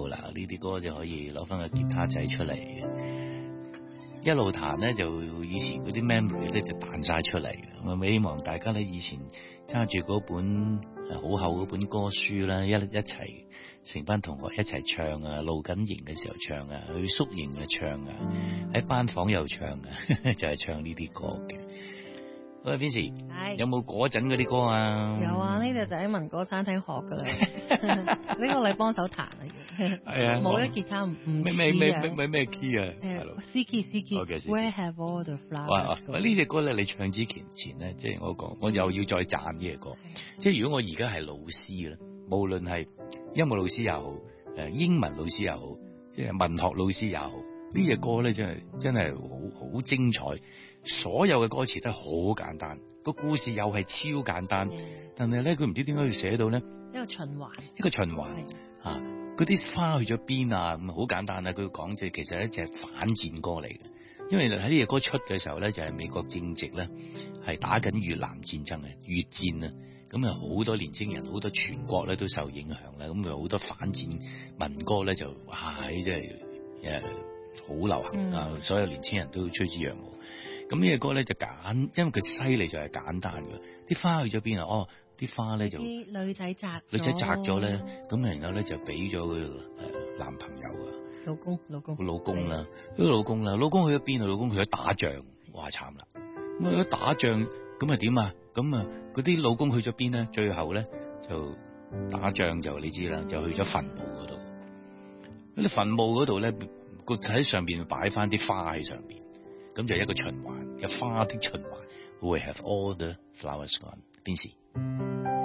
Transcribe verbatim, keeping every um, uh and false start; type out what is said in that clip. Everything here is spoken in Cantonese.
到啦，呢啲歌就可以攞翻個吉他仔出嚟，一路彈咧就以前嗰啲 memory 咧就彈晒出嚟。我希望大家咧以前揸住嗰本好厚嗰本歌書啦，一一齊成班同學一齊唱啊，露緊營嘅時候唱啊，去宿營嘅唱啊，喺班房又唱啊，就係唱呢啲歌嘅。喂 Vincy，有冇嗰陣嗰啲歌啊？ 有啊，呢度就喺民歌餐廳學噶啦。呢個你幫手彈啊？ 係啊， 冇咗吉他唔唔咩咩咩咩咩咩 key 啊？ 誒 C key C key。Where have all the flowers？ 哇！呢隻歌咧，你唱之前前咧，即係我講，我又要再讚呢隻歌。即係如果我而家係老師啦，無論係音樂老師又好，誒英文老師又好，即係文學老師又好，呢隻歌咧真係真係好好精彩。所有嘅歌詞都係好簡單，個故事又係超簡單，但係咧佢唔知點解要寫到咧一個循環， 一個循環嚇。嗰啲花去咗邊啊？咁好簡單啊！佢講即係其實一隻反戰歌嚟嘅，因為喺呢隻歌出嘅時候咧，就係美國正值咧係打緊越南戰爭嘅越戰啊，咁啊好多年青人好多全國咧都受影響啦，咁佢好多反戰民歌咧就哇即係誒好流行啊，嗯、所有年青人都吹之揚舞。咁呢隻歌咧就簡，因為佢犀利就係簡單嘅。啲花去咗邊啊？哦，啲花咧就女仔摘， 女仔摘咗咧，咁然後咧就俾咗佢誒男朋友啊， 老公，老公， 老公啦，呢個老公啦，老公去咗邊啊？老公去咗打仗，哇慘啦！咁啊去咗打仗，咁啊點啊？咁啊嗰啲老公去咗邊咧？最後咧就打仗就你知啦，就去咗墳墓嗰度。嗰啲墳墓嗰度咧，個喺上邊擺翻啲花喺上邊。咁就一個循環嘅花的循環，We have all the flowers gone。邊時？